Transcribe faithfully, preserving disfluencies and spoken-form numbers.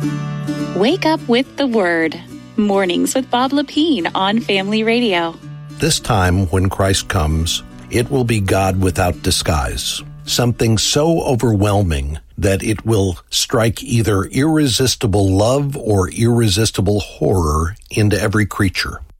Wake up with the Word. Mornings with Bob Lepine on Family Radio. This time, when Christ comes, it will be God without disguise. Something so overwhelming that it will strike either irresistible love or irresistible horror into every creature.